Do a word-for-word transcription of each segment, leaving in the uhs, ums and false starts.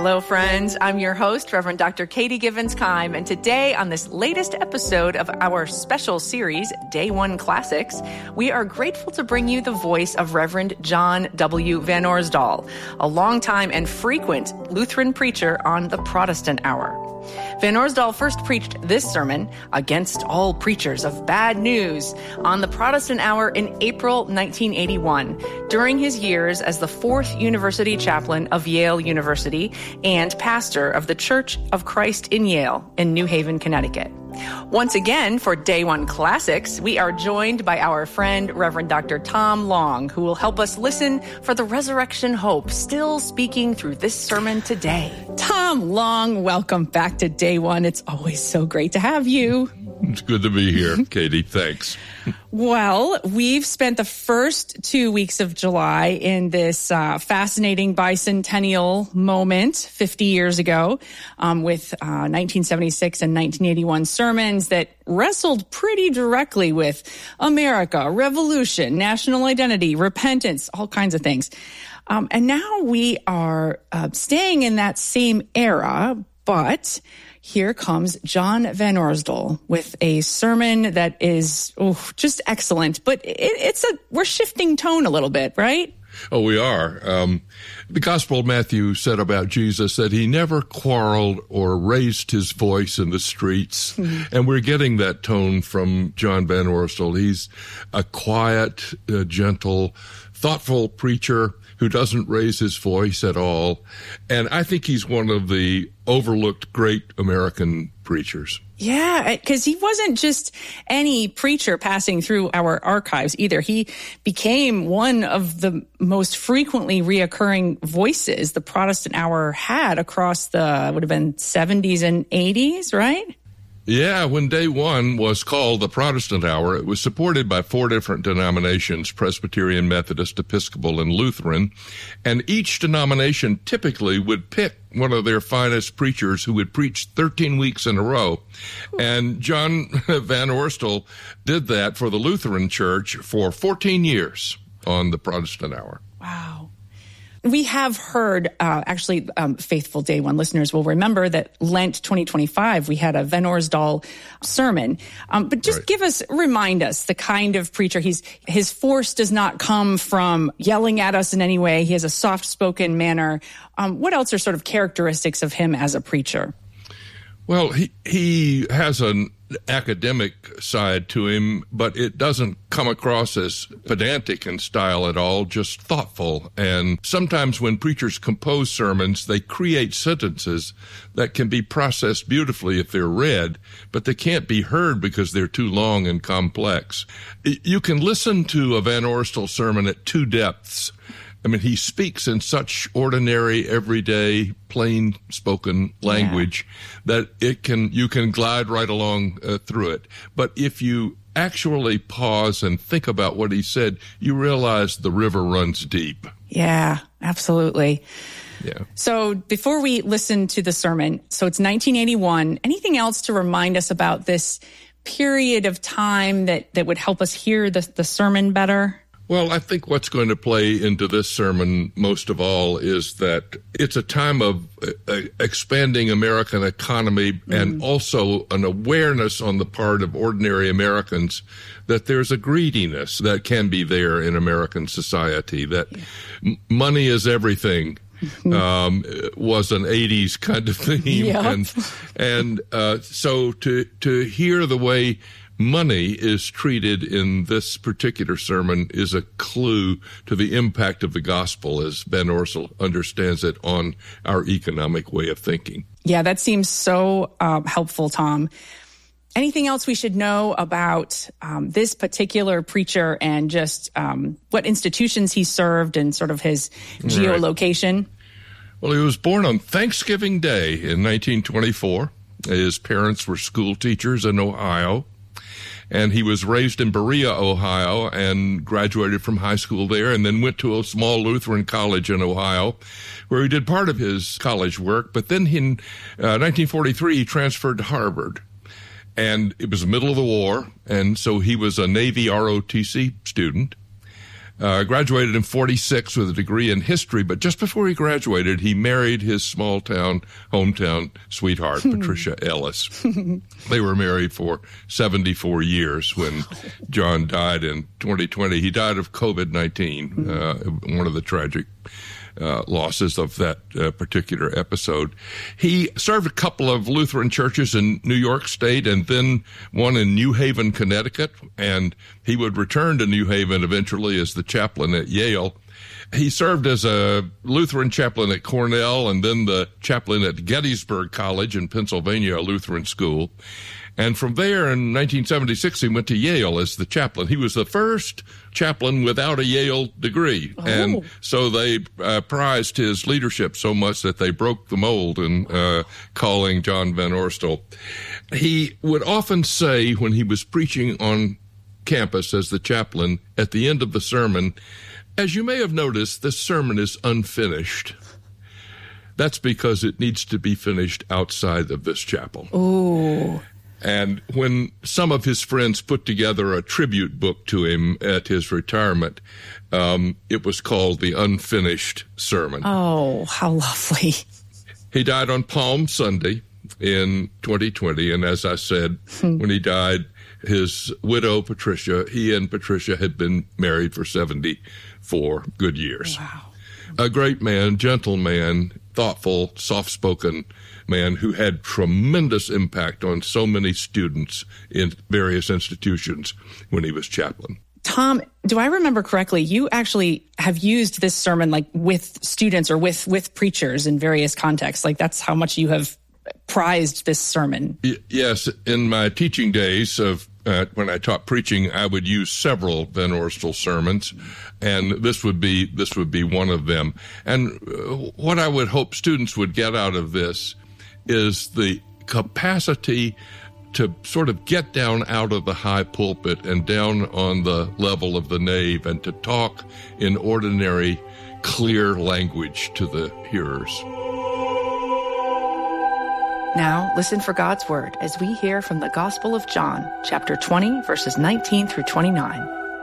Hello, friends. I'm your host, Reverend Doctor Katie Givens-Keim, and today on this latest episode of our special series, Day One Classics, we are grateful to bring you the voice of Reverend John W. Vanoorsdal, a longtime and frequent Lutheran preacher on the Protestant Hour. Vanoorsdal first preached this sermon, Against All Preachers of Bad News, on the Protestant Hour in April nineteen eighty-one, during his years as the fourth university chaplain of Yale University and pastor of the Church of Christ in Yale in New Haven, Connecticut. Once again, for Day One Classics, we are joined by our friend, Reverend Doctor Tom Long, who will help us listen for the resurrection hope still speaking through this sermon today. Tom Long, welcome back to Day One. It's always so great to have you. It's good to be here, Katie. Thanks. Well, we've spent the first two weeks of July in this uh, fascinating bicentennial moment fifty years ago um, with uh, nineteen seventy-six and nineteen eighty-one sermons that wrestled pretty directly with America, revolution, national identity, repentance, all kinds of things. Um, and now we are uh, staying in that same era, but here comes John Vanoorsdal with a sermon that is oh, just excellent. But it, it's a we're shifting tone a little bit, right? Oh, we are. Um, the Gospel of Matthew said about Jesus that he never quarreled or raised his voice in the streets. Mm-hmm. And we're getting that tone from John Vanoorsdal. He's a quiet, uh, gentle, thoughtful preacher who doesn't raise his voice at all. And I think he's one of the overlooked great American preachers. Yeah, because he wasn't just any preacher passing through our archives either. He became one of the most frequently reoccurring voices the Protestant Hour had across the, would have been seventies and eighties, right? Yeah, when Day One was called the Protestant Hour, it was supported by four different denominations, Presbyterian, Methodist, Episcopal, and Lutheran. And each denomination typically would pick one of their finest preachers who would preach thirteen weeks in a row. And John Vanoorsdal did that for the Lutheran Church for fourteen years on the Protestant Hour. Wow. We have heard, uh, actually, um, faithful Day One listeners will remember that Lent twenty twenty-five, we had a Vanoorsdal sermon. Um, but just right. give us, remind us the kind of preacher he's, his force does not come from yelling at us in any way. He has a soft-spoken manner. Um, what else are sort of characteristics of him as a preacher? Well, he, he has an academic side to him, but it doesn't come across as pedantic in style at all, just thoughtful. And sometimes when preachers compose sermons, they create sentences that can be processed beautifully if they're read, but they can't be heard because they're too long and complex. You can listen to a Vanoorsdal sermon at two depths. I mean, he speaks in such ordinary, everyday, plain-spoken language yeah. that it can you can glide right along uh, through it. But if you actually pause and think about what he said, you realize the river runs deep. Yeah, absolutely. Yeah. So before we listen to the sermon, so it's nineteen eighty-one. Anything else to remind us about this period of time that, that would help us hear the, the sermon better? Well, I think what's going to play into this sermon most of all is that it's a time of uh, expanding American economy mm. and also an awareness on the part of ordinary Americans that there's a greediness that can be there in American society, that yeah. m- money is everything. Um, was an eighties kind of theme. Yep. And, and uh, so to to hear the way money is treated in this particular sermon is a clue to the impact of the gospel as Vanoorsdal understands it on our economic way of thinking. Yeah, that seems so uh, helpful, Tom. Anything else we should know about um, this particular preacher and just um, what institutions he served and sort of his geolocation? Right. Well, he was born on Thanksgiving Day in nineteen twenty-four. His parents were school teachers in Ohio. And he was raised in Berea, Ohio, and graduated from high school there, and then went to a small Lutheran college in Ohio, where he did part of his college work. But then in uh, nineteen forty-three, he transferred to Harvard. And it was the middle of the war, and so he was a Navy R O T C student. Uh, graduated in forty-six with a degree in history, but just before he graduated, he married his small-town, hometown sweetheart, Patricia Ellis. They were married for seventy-four years when John died in twenty twenty. He died of covid nineteen, uh, one of the tragic Uh, losses of that uh, particular episode. He served a couple of Lutheran churches in New York State and then one in New Haven, Connecticut, and he would return to New Haven eventually as the chaplain at Yale. He served as a Lutheran chaplain at Cornell and then the chaplain at Gettysburg College in Pennsylvania, a Lutheran school. And from there, in nineteen seventy-six, he went to Yale as the chaplain. He was the first chaplain without a Yale degree. Oh. And so they uh, prized his leadership so much that they broke the mold in uh, calling John Van Oerstel. He would often say when he was preaching on campus as the chaplain, at the end of the sermon, as you may have noticed, this sermon is unfinished. That's because it needs to be finished outside of this chapel. Ooh. And when some of his friends put together a tribute book to him at his retirement, um, it was called The Unfinished Sermon. Oh, how lovely. He died on Palm Sunday in twenty twenty. And as I said, hmm. when he died, his widow, Patricia, he and Patricia had been married for seventy-four good years. Wow. A great man, gentle man, thoughtful, soft-spoken man who had tremendous impact on so many students in various institutions when he was chaplain. Tom, do I remember correctly, you actually have used this sermon like with students or with, with preachers in various contexts. Like that's how much you have prized this sermon. Y- yes. In my teaching days of uh, when I taught preaching, I would use several Van Oerstel sermons, and this would be this would be one of them. And uh, what I would hope students would get out of this is the capacity to sort of get down out of the high pulpit and down on the level of the nave and to talk in ordinary, clear language to the hearers. Now, listen for God's word as we hear from the Gospel of John, chapter twenty, verses nineteen through twenty-nine.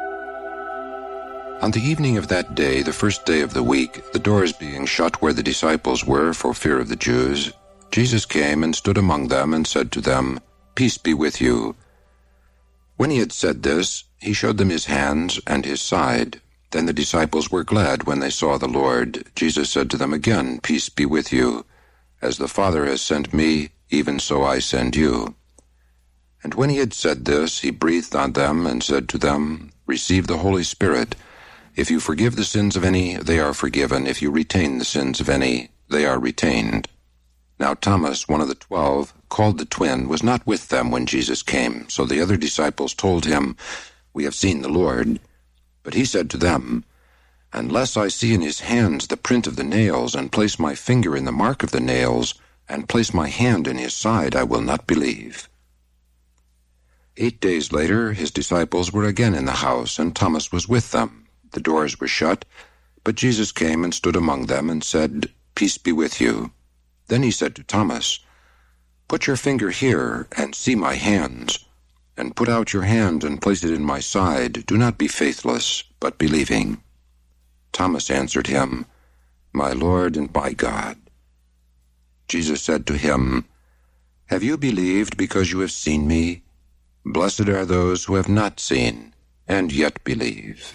On the evening of that day, the first day of the week, the doors being shut where the disciples were for fear of the Jews, Jesus came and stood among them and said to them, "Peace be with you." When he had said this, he showed them his hands and his side. Then the disciples were glad when they saw the Lord. Jesus said to them again, "Peace be with you. As the Father has sent me, even so I send you." And when he had said this, he breathed on them and said to them, "Receive the Holy Spirit. If you forgive the sins of any, they are forgiven. If you retain the sins of any, they are retained." Now Thomas, one of the twelve, called the twin, was not with them when Jesus came. So the other disciples told him, "We have seen the Lord." But he said to them, "Unless I see in his hands the print of the nails, and place my finger in the mark of the nails, and place my hand in his side, I will not believe." Eight days later, his disciples were again in the house, and Thomas was with them. The doors were shut, but Jesus came and stood among them and said, "Peace be with you." Then he said to Thomas, "Put your finger here and see my hands, and put out your hand and place it in my side. Do not be faithless, but believing." Thomas answered him, "My Lord and my God." Jesus said to him, "Have you believed because you have seen me? Blessed are those who have not seen and yet believe."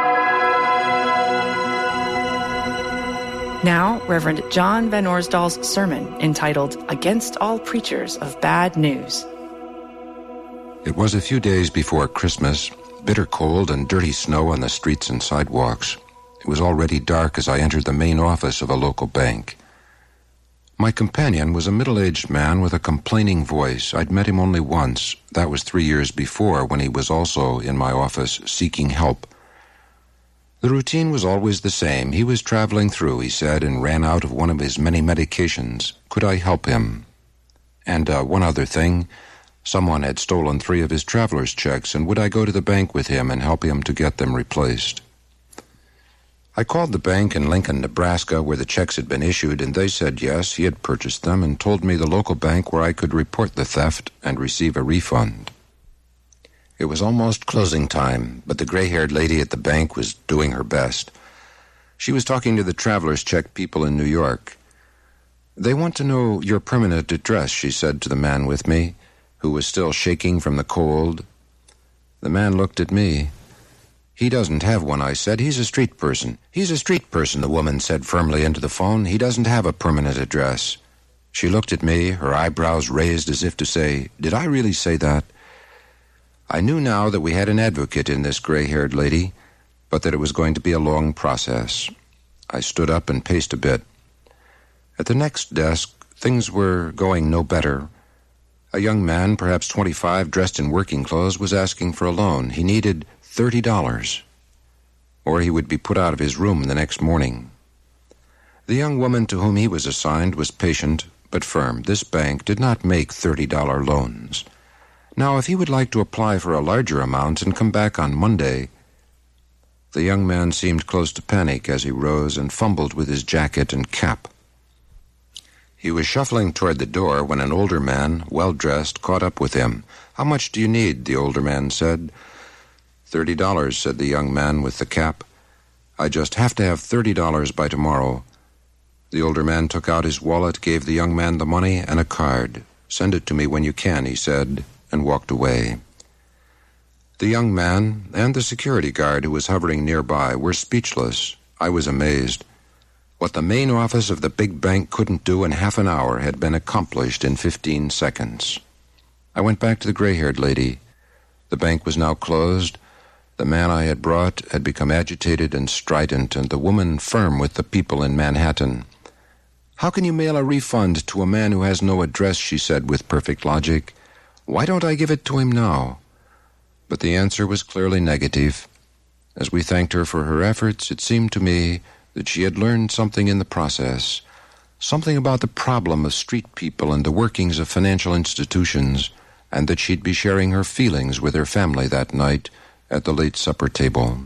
Now, Reverend John Van Oerstel's sermon entitled "Against All Preachers of Bad News." It was a few days before Christmas, bitter cold and dirty snow on the streets and sidewalks. It was already dark as I entered the main office of a local bank. My companion was a middle-aged man with a complaining voice. I'd met him only once. That was three years before, when he was also in my office seeking help. The routine was always the same. He was traveling through, he said, and ran out of one of his many medications. Could I help him? And uh, one other thing, someone had stolen three of his traveler's checks, and would I go to the bank with him and help him to get them replaced? I called the bank in Lincoln, Nebraska, where the checks had been issued, and they said yes, he had purchased them, and told me the local bank where I could report the theft and receive a refund. It was almost closing time, but the gray-haired lady at the bank was doing her best. She was talking to the traveler's check people in New York. "They want to know your permanent address," she said to the man with me, who was still shaking from the cold. The man looked at me. "He doesn't have one," I said. "He's a street person." "He's a street person," the woman said firmly into the phone. "He doesn't have a permanent address." She looked at me, her eyebrows raised as if to say, "Did I really say that?" I knew now that we had an advocate in this gray-haired lady, but that it was going to be a long process. I stood up and paced a bit. At the next desk, things were going no better. A young man, perhaps twenty-five, dressed in working clothes, was asking for a loan. He needed thirty dollars, or he would be put out of his room the next morning. The young woman to whom he was assigned was patient but firm. This bank did not make thirty dollar loans. Now, if he would like to apply for a larger amount and come back on Monday... The young man seemed close to panic as he rose and fumbled with his jacket and cap. He was shuffling toward the door when an older man, well-dressed, caught up with him. "How much do you need?" the older man said. Thirty dollars, said the young man with the cap. "I just have to have thirty dollars by tomorrow." The older man took out his wallet, gave the young man the money and a card. "Send it to me when you can," he said, and walked away. The young man and the security guard who was hovering nearby were speechless. I was amazed. What the main office of the big bank couldn't do in half an hour had been accomplished in fifteen seconds. I went back to the gray-haired lady. The bank was now closed. The man I had brought had become agitated and strident, and the woman firm with the people in Manhattan. "How can you mail a refund to a man who has no address?" she said with perfect logic. "Why don't I give it to him now?" But the answer was clearly negative. As we thanked her for her efforts, it seemed to me that she had learned something in the process, something about the problem of street people and the workings of financial institutions, and that she'd be sharing her feelings with her family that night at the late supper table.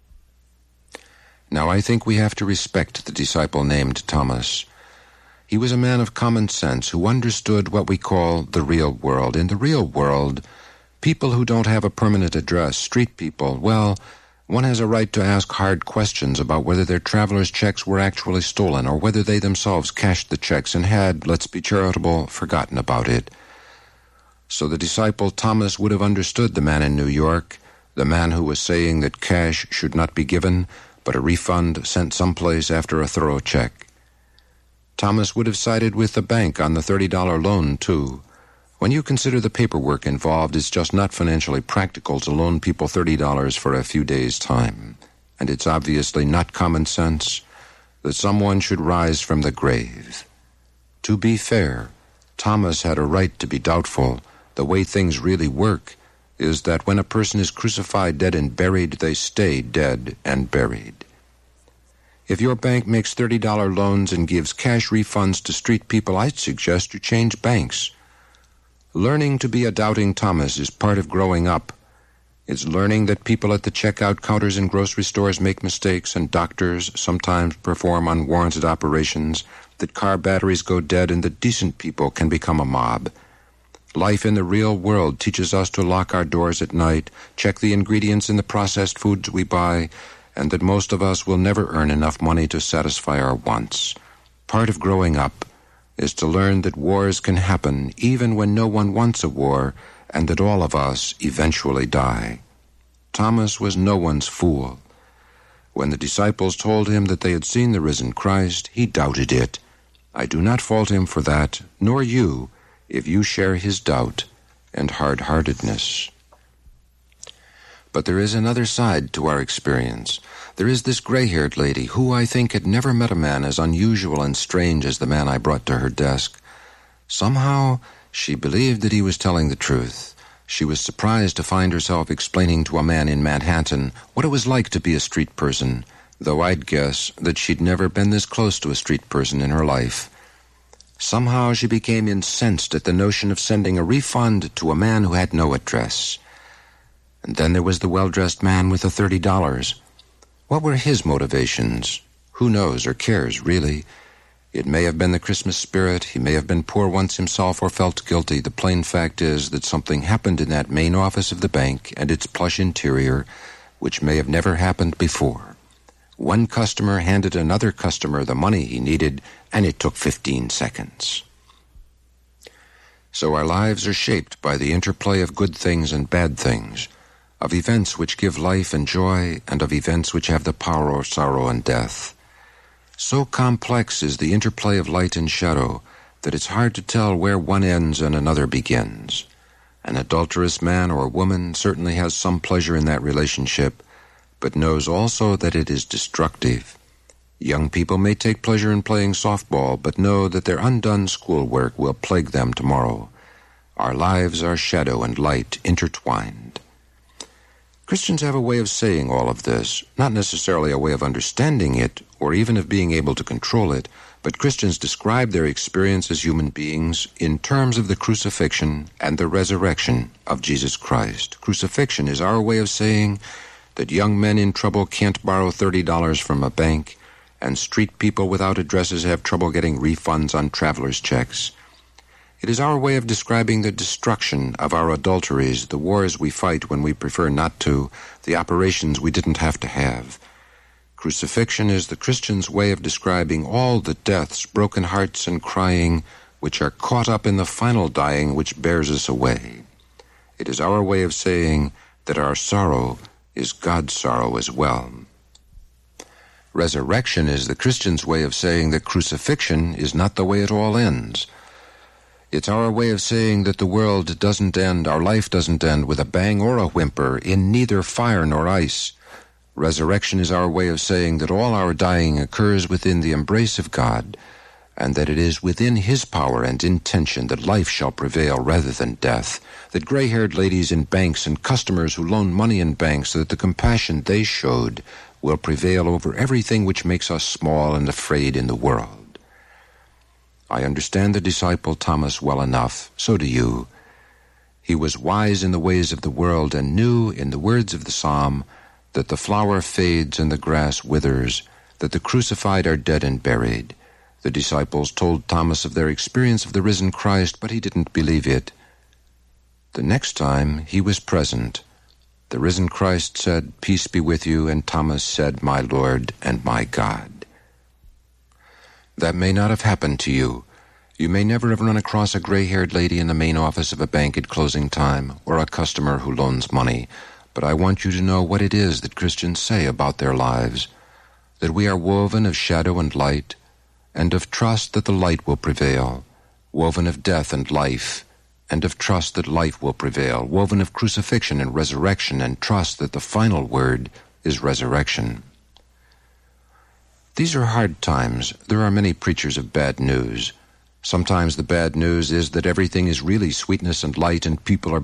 Now I think we have to respect the disciple named Thomas. He was a man of common sense who understood what we call the real world. In the real world, people who don't have a permanent address, street people, well, one has a right to ask hard questions about whether their travelers' checks were actually stolen or whether they themselves cashed the checks and had, let's be charitable, forgotten about it. So the disciple Thomas would have understood the man in New York, the man who was saying that cash should not be given, but a refund sent someplace after a thorough check. Thomas would have sided with the bank on the thirty dollar loan, too. When you consider the paperwork involved, it's just not financially practical to loan people thirty dollars for a few days' time. And it's obviously not common sense that someone should rise from the grave. To be fair, Thomas had a right to be doubtful. The way things really work is that when a person is crucified, dead, and buried, they stay dead and buried. If your bank makes thirty dollar loans and gives cash refunds to street people, I'd suggest you change banks. Learning to be a doubting Thomas is part of growing up. It's learning that people at the checkout counters in grocery stores make mistakes and doctors sometimes perform unwarranted operations, that car batteries go dead and that decent people can become a mob. Life in the real world teaches us to lock our doors at night, check the ingredients in the processed foods we buy, and that most of us will never earn enough money to satisfy our wants. Part of growing up is to learn that wars can happen even when no one wants a war, and that all of us eventually die. Thomas was no one's fool. When the disciples told him that they had seen the risen Christ, he doubted it. I do not fault him for that, nor you, if you share his doubt and hard-heartedness. But there is another side to our experience. There is this gray-haired lady who, I think, had never met a man as unusual and strange as the man I brought to her desk. Somehow, she believed that he was telling the truth. She was surprised to find herself explaining to a man in Manhattan what it was like to be a street person, though I'd guess that she'd never been this close to a street person in her life. Somehow she became incensed at the notion of sending a refund to a man who had no address. And then there was the well-dressed man with the thirty dollars. What were his motivations? Who knows or cares, really? It may have been the Christmas spirit, he may have been poor once himself or felt guilty. The plain fact is that something happened in that main office of the bank and its plush interior which may have never happened before. One customer handed another customer the money he needed, and it took fifteen seconds. So our lives are shaped by the interplay of good things and bad things, of events which give life and joy, and of events which have the power of sorrow and death. So complex is the interplay of light and shadow that it's hard to tell where one ends and another begins. An adulterous man or woman certainly has some pleasure in that relationship, but knows also that it is destructive. Young people may take pleasure in playing softball, but know that their undone schoolwork will plague them tomorrow. Our lives are shadow and light intertwined. Christians have a way of saying all of this, not necessarily a way of understanding it, or even of being able to control it, but Christians describe their experience as human beings in terms of the crucifixion and the resurrection of Jesus Christ. Crucifixion is our way of saying that young men in trouble can't borrow thirty dollars from a bank, and street people without addresses have trouble getting refunds on traveler's checks. It is our way of describing the destruction of our adulteries, the wars we fight when we prefer not to, the operations we didn't have to have. Crucifixion is the Christian's way of describing all the deaths, broken hearts, and crying which are caught up in the final dying which bears us away. It is our way of saying that our sorrow is God's sorrow as well. Resurrection is the Christian's way of saying that crucifixion is not the way it all ends. It's our way of saying that the world doesn't end, our life doesn't end with a bang or a whimper, in neither fire nor ice. Resurrection is our way of saying that all our dying occurs within the embrace of God, and that it is within His power and intention that life shall prevail rather than death, that gray-haired ladies in banks and customers who loan money in banks, that the compassion they showed will prevail over everything which makes us small and afraid in the world. I understand the disciple Thomas well enough, so do you. He was wise in the ways of the world and knew, in the words of the psalm, that the flower fades and the grass withers, that the crucified are dead and buried. The disciples told Thomas of their experience of the risen Christ, but he didn't believe it. The next time he was present, the risen Christ said, "Peace be with you," and Thomas said, "My Lord and my God." That may not have happened to you. You may never have run across a gray-haired lady in the main office of a bank at closing time, or a customer who loans money, but I want you to know what it is that Christians say about their lives, that we are woven of shadow and light, and of trust that the light will prevail, woven of death and life, and of trust that life will prevail, woven of crucifixion and resurrection, and trust that the final word is resurrection. These are hard times. There are many preachers of bad news. Sometimes the bad news is that everything is really sweetness and light and people are